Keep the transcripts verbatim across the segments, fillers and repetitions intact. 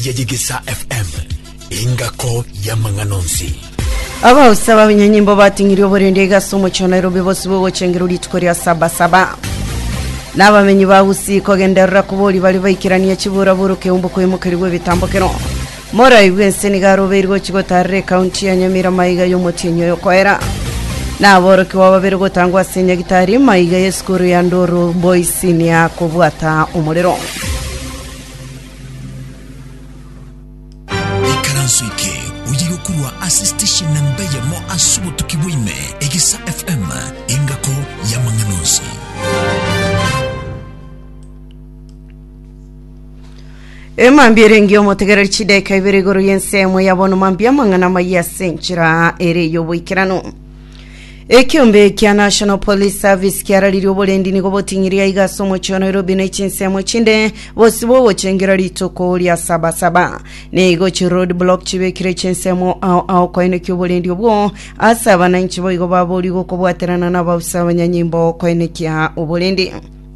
Yegisa F M ingako ya manganonsi aba usaba abanyanyimbo batingiriye oburende gasomo cyo Nairobi bose bo cengero litkoria saba saba n'abamenyi bahusi kogenderera kubori bari bayikiraniye kibura buruke umbuko yimukiriwe bitambokero mora ibwense ni garobergo kigotarre county ya Nyamira mayiga yo mutinyo yo kwera naboroke wababere gotangwa senya gitari mayiga yeskuru ya Ndoro boys ni yakubwata umurero ikaransuike uyirukurwa assistation namba ya mo asubu tukibwime Egisa F M ingako ya manganonsi Ema mbere ngiyo motegera chideka ibere goro yensemo yabona mambia mangana maya senchira ere yobwikirano Ekyombe kya National Police Service kyaraliri obolendi ni gobotingiria igasomo cyo Nairobi ne chinsemo chinde bosibo wocengera litoko lya saba saba nego chi road block chibekire chinsemo au au koine kyobolendi obwo asaba na nchibo igo baboli go kobwaterana na babusaba nyanyimbo koine kya obolendi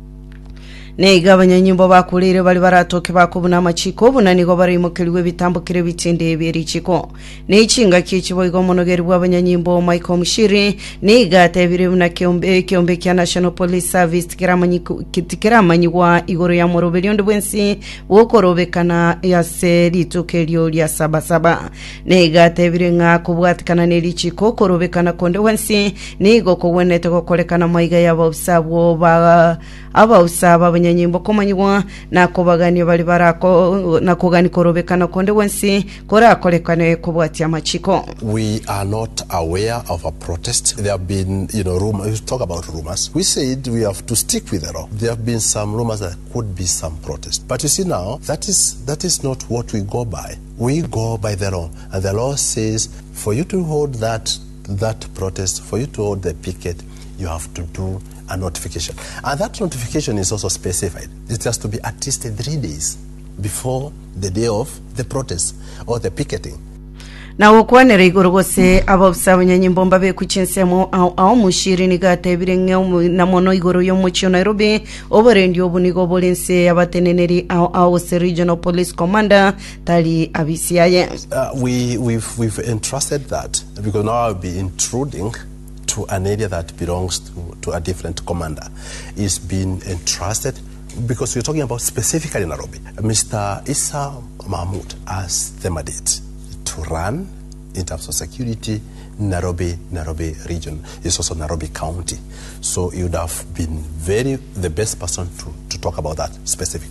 Nega abanyanyimbo bakulire bali baratoke bakubuna amachiko bunanigo bari mukiriwe bitambukire bitinde ebiri chiko n'ichinga kichibo igo monogeri bw'abanyanyimbo Michael Mushiri nega tebire buna kyombe kyombe kya National Police Service kiramanyi kitikiramanyiwa igoro ya morobeliondo bwensi wokorobekana ya seri tukelio lya saba saba nega tebire nga kubwatikana nelichiko korobekana konde wensi nigo kowonete kokolekana maiga yabosabwo ba abawusaba nyimbo komanyiwa na kobagani bali barako na kogani korobekana konde wensi kora kolekane kubwati amachiko. We are not aware of a protest. There have been, you know, rumors. We talk about rumors. We said we have to stick with the law. There have been some rumors that could be some protest. But you see now, that is that is not what we go by. We go by the law, and the law says for you to hold that that protest, for you to hold the picket, you have to do a notification. And that notification is also specified. It has to be at least three days before the day of the protest or the picketing. Na wokwanere igorogose ababusaba nyanyimbo mbabe kuchinsemo au au Mushiri ni gatebire ngemu na mono igoro yo mucho Nairobi oborendi obunigo bolense abateneneri au au regional police commander tali abisiaye. Uh, we we've we've entrusted that because now I'll be intruding to an area that belongs to, to a different commander is being entrusted because we're talking about specifically Nairobi. Mister Issa Mahmoud has the mandate to run in terms of security Nairobi, Nairobi region. It's also Nairobi County. So he would have been very the best person to, to talk about that specific.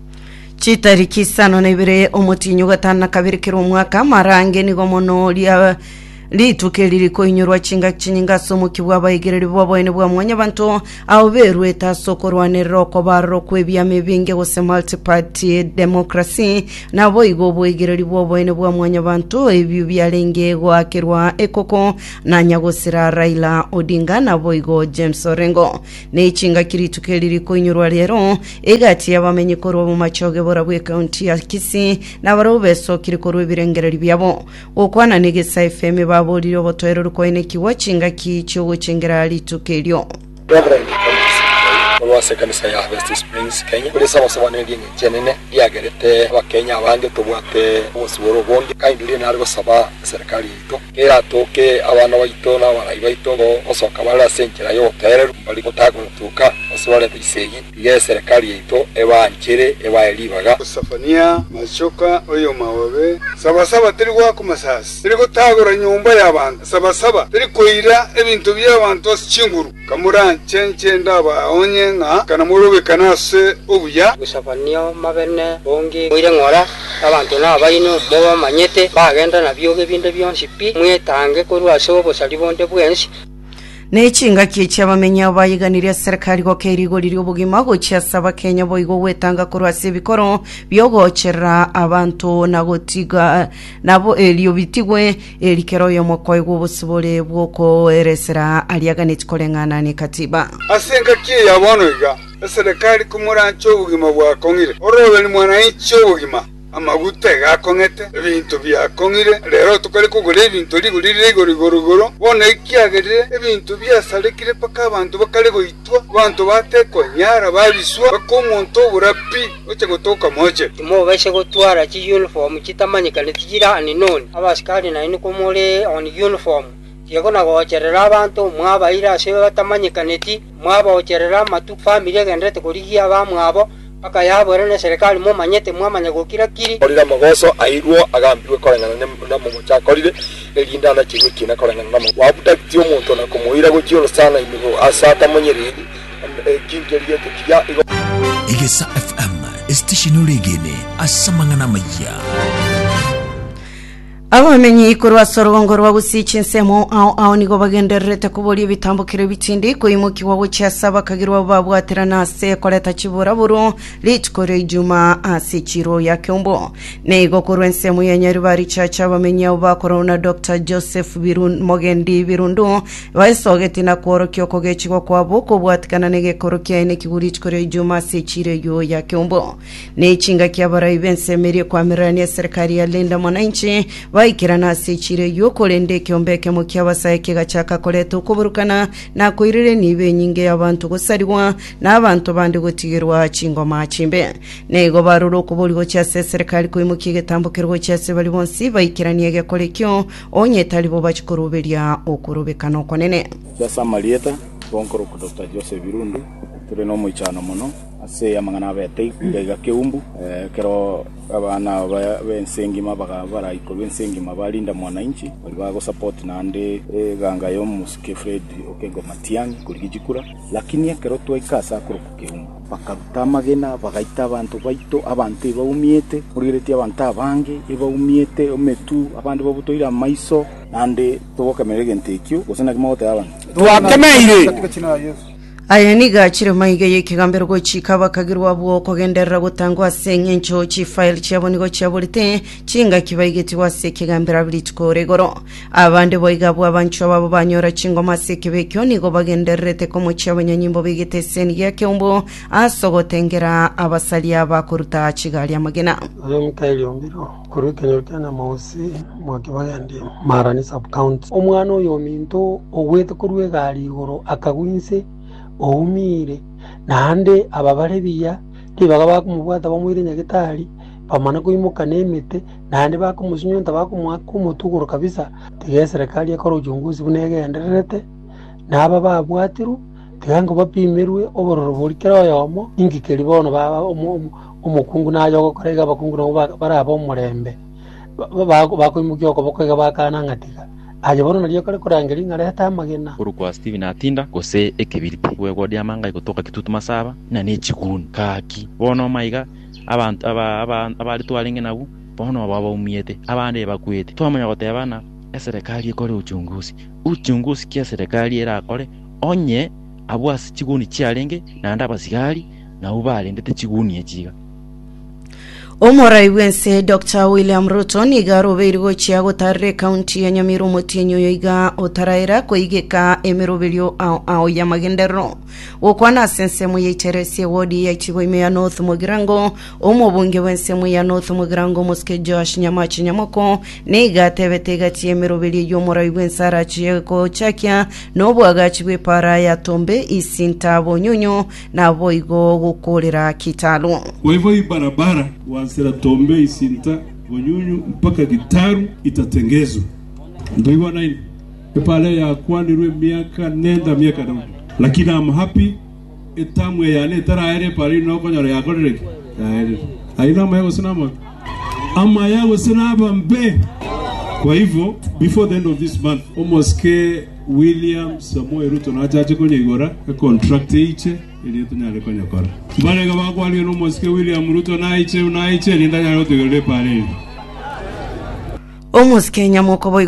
Chitariki sano nebere omutinyo gatana kabirikira umwaka marange ni gomono lia lituke liliko inyorwa chinga chinyinga somo kibwa bayigereri bwabone bwa mwanya bantu au berwe tasokorwane roko baro kwebya mebinge gose multi party democracy na boyigo boyigereri bwabone bwa mwanya bantu ebyu byalenge gwakirwa ekoko na nyagosira Raila Odinga na boyigo James Orengo ne chinga kirituke liliko inyorwa lero egati yabamenye korwa mu machoge borabwe county ya Kisii na barobeso kirikorwe birengereri byabo okwana negesa F M ba boliro botoero rukoine kiwachinga kicho guchengera litukelyo Olwase kanisa ya West Springs Kenya kuri sawa sawa n'indi ngenene yagerete abakenya abandi tubwate umusuboro bondi kandi ndi narwo saba serikali ito kera toke abana bayito na abana bayito ngo osoka bala senkera yo terero bali kotago tuka oswale bisegi ye serikali ito ebankire ebaelibaga Safania Machoka oyo mawabe saba saba tiri kwa kumasasi tiri kotagora nyumba y'abantu saba saba tiri koira ebintu by'abantu chinguru kamura chenche ndaba onye nga kana murobe kanase obuya Safania mabene bongi mwire ngora abantu na bayino boba manyete bagenda na byoge binde byonsipi mwetange korwa sobo salibonde bwensi Nechinga kicha bamenya bayiganiriya serikali ko kerigo liri obugima go cyasaba Kenya boyigo wetanga korwase bikoro byogochera abantu nagotiga nabo eliyo bitigwe elikero yo mokoyego bosibole bwoko eresera aliaganiti kolengana ni katiba asenga kiye yabonoga serikali kumurancho ubugima bwa kongire orobe ni mwana icho ubugima amaguta gakongete ebintu byakongire rero tukari kugura ebintu ligurire igoro igoro bona ikiagerire ebintu byasarekire paka abantu bakari goitwa abantu batekwa nyara babiswa bakomonto burapi oche gotoka moche mo bashe gotwara ki uniform kitamanyikane tigira ani none abasikari na ino komore on uniform yegona gocherera abantu mwabaira ase batamanyikaneti mwabaocherera matu familia gendete kurigia bamwabo paka yabore na serikali mo manyete mwamanya gokira kiri orira magoso airwo agambirwe korangana na mu cyakorire elinda na kimwe kina korangana na wabuta tio muntu na kumuira gukiro sana imigo asata monyeri kingeriye tukiya Igesa F M station regene asamangana maya abamenyi ikorwa sorongo rwa busici nsemo ao ao nigo bagenderete kubori bitambukire bitindi kuimuki wawe cyasaba kagirwa babwaterana se koleta kibura buru lichkore ijuma asichiro ya Kyombo nego kurwensemo ya nyaribari chacha abamenyi aba corona Doctor Joseph Birun Mogendi Birundu baisogeti na koro kyoko gechiko kwabo kubwatikana nege koro kyane kiburichkore ijuma asichire yo ya Kyombo ne chinga kyabara ibensemeri kwa mirani ya serikali ya Linda Mwananchi ikirana sichire yokolende kyombeke mu kyabasaye kigachaka koleto kuburukana na kuirire nibe nyinge abantu gusariwa n'abantu bandi gutigirwa chingoma chimbe nego baruro kuburigo cya serikali kuimukige tambukirwo cyase bali bonsi bayikiraniye gekolekyo onye talibo bachikuruberia okurubekano konene Sasa Marieta bonkoro ku Doctor Joseph Birundu turi no muichano muno ase amangana bete ngega Kyombo eh kero abana bensengi mabaga bara iko bensengi mabalinda Mwananchi bali bago support nande e, ganga yo musike Fred Okengo Matiangi kurigijikura lakini kero twaikasa kuro ku Kyombo bakarutamagena bagaita abantu baito abantu baumiete urigireti abantu abange ebaumiete ometu abantu babutoira maiso nande toboka meregentekyo gusana kimote abantu twakemeire katika china ya Yesu ayaniga chiro maige yekigambero go chikaba kagirwa bwo kogenderera gutangwa senyencho chi file cyabonigo cyaburite cinga kibaigeti wase kigambera bilitkoregoro abande boigabwa abancho babo banyora cingoma sekebekyo nigo bagenderete ko mu cyabanyanyimbo bigete seni ya Kyombo asogotengera abasali abakuruta kigali amagena Mikaeli Ombiro kurukenyokana mausi mwakibagandi marani sub county omwana oyo minto owete kurwe gali igoro akagwinse oumire nande ababarebiya tibaga bakumubwata bamwire nyagitari pamana kuimuka nemete nande bakumusinyonta bakumutuguro kabisa tige serikali yakora ujunguzi bunege enderete naba babwatiru tigango bapimerwe obororo burikero yomo ingikeri bono baba umukungu nayo gokorega bakungu no baraba omurembe bakuimukyo ko bokwega bakana ngatika aje bono naliyo kale kurangeri ngare hatamagena urukwa Steven Atinda gose ekebirite wego diamanga ikotoka kitutu masaba na ne chigunu kaki bono maiga abantu aba abali twalinge nabu bono baba umiyete abande bakwete twamanya gotebana eserikali ikore uchunguzi uchunguzi kia serikali era akore onye abwasi chiguni chialenge na ndaba sigari na ubale ndete chiguni echiga Omorai wense Doctor William Ruto nigaro beirigo chiago tarre county ya Nyamiru Motienyo yoiga otaraira koigeka emerobelio au au ya magendero okwana sense mu yeterese wodi ya chiboime ya North Mugirango omobunge wense mu ya North Mugirango Muske Josh Nyamachi Nyamoko niga tebetega ti emerobelio yomorai wense arachi ko chakya nobo agachibwe para ya Tombe isinta bonyonyo na boigo gukolera kitalo kwa hivyo barabara Sera Tombe isinta Bonyunyu mpaka Gitaru itatengezwa. Ndio hivyo nini? Pale ya kwani ruwe miaka nenda miaka na. Lakini I'm happy etamwe yale tara ere pale no konyore ya koreke. Haina mayo sinama. Ama yao sinaba mbe. Kwa hivyo before the end of this month almost ke William Samoei Ruto na jaje kwenye igora contract iche ili tunyale kwenye kora. Bale gaba kwa ali no moske William Ruto na iche na iche linda nyalo tegele pale. Omuske Nyamoko